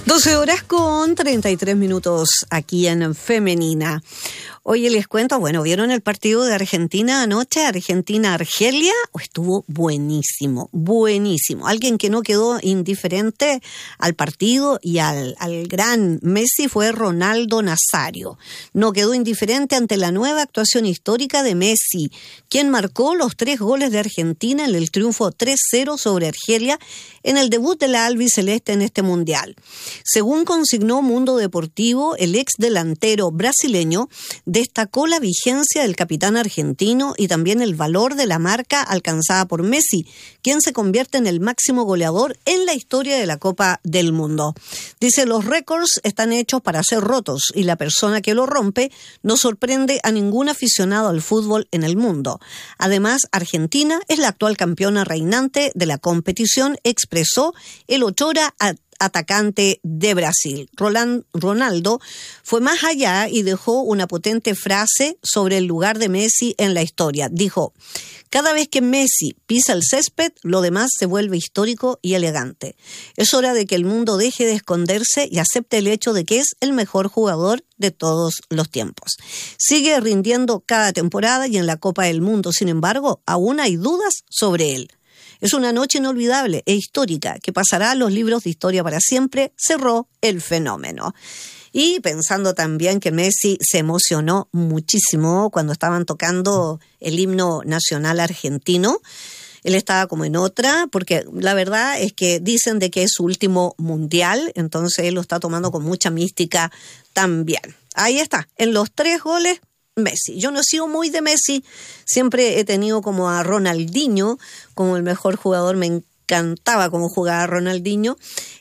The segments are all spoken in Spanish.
12 horas con 33 minutos aquí en Femenina. Oye, les cuento, bueno, ¿vieron el partido de Argentina anoche? Argentina-Argelia. Estuvo buenísimo, buenísimo. Alguien que no quedó indiferente al partido y al gran Messi fue Ronaldo Nazario. No quedó indiferente ante la nueva actuación histórica de Messi, quien marcó los 3 goles de Argentina en el triunfo 3-0 sobre Argelia en el debut de la albiceleste en este mundial. Según consignó Mundo Deportivo, el ex delantero brasileño destacó la vigencia del capitán argentino y también el valor de la marca alcanzada por Messi, quien se convierte en el máximo goleador en la historia de la Copa del Mundo. Dice, los récords están hechos para ser rotos y la persona que lo rompe no sorprende a ningún aficionado al fútbol en el mundo. Además, Argentina es la actual campeona reinante de la competición, expresó el otrora atacante de Brasil. Ronaldo fue más allá y dejó una potente frase sobre el lugar de Messi en la historia. Dijo, cada vez que Messi pisa el césped, lo demás se vuelve histórico y elegante. Es hora de que el mundo deje de esconderse y acepte el hecho de que es el mejor jugador de todos los tiempos. Sigue rindiendo cada temporada y en la Copa del Mundo, sin embargo, aún hay dudas sobre él. Es una noche inolvidable e histórica que pasará a los libros de historia para siempre, cerró el fenómeno. Y pensando también que Messi se emocionó muchísimo cuando estaban tocando el himno nacional argentino. Él estaba como en otra, porque la verdad es que dicen de que es su último mundial, entonces él lo está tomando con mucha mística también. Ahí está, en los 3 goles, Messi. Yo no he sido muy de Messi, siempre he tenido como a Ronaldinho como el mejor jugador, me encantaba cómo jugaba Ronaldinho.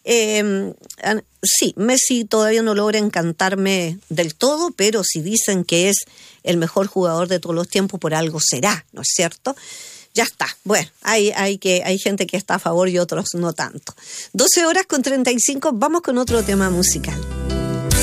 Sí, Messi todavía no logra encantarme del todo, pero si dicen que es el mejor jugador de todos los tiempos, por algo será, ¿no es cierto? Ya está. Bueno, hay gente que está a favor y otros no tanto. 12 horas con 35, vamos con otro tema musical.